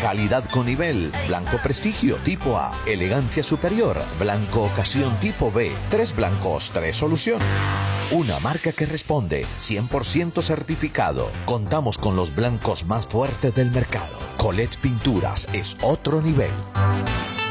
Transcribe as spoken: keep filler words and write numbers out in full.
calidad con nivel, blanco prestigio tipo A, elegancia superior, blanco ocasión tipo B, tres blancos, tres solución. Una marca que responde, cien por ciento certificado. Contamos con los blancos más fuertes del mercado. Colette Pinturas es otro nivel.